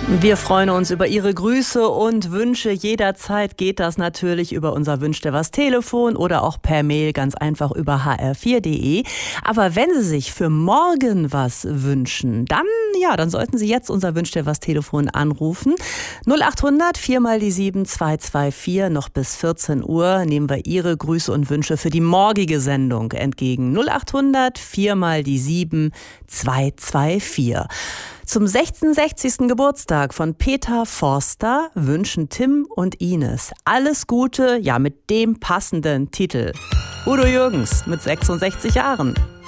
Wir freuen uns über Ihre Grüße und Wünsche. Jederzeit geht das natürlich über unser Wünsch dir was Telefon oder auch per Mail ganz einfach über hr4.de. Aber wenn Sie sich für morgen was wünschen, dann sollten Sie jetzt unser Wünsch dir was Telefon anrufen. 0800 4 mal die 7 224. Noch bis 14 Uhr nehmen wir Ihre Grüße und Wünsche für die morgige Sendung entgegen. 0800 4 mal die 7 224. Zum 66. Geburtstag von Peter Forster wünschen Tim und Ines alles Gute, mit dem passenden Titel. Udo Jürgens mit 66 Jahren.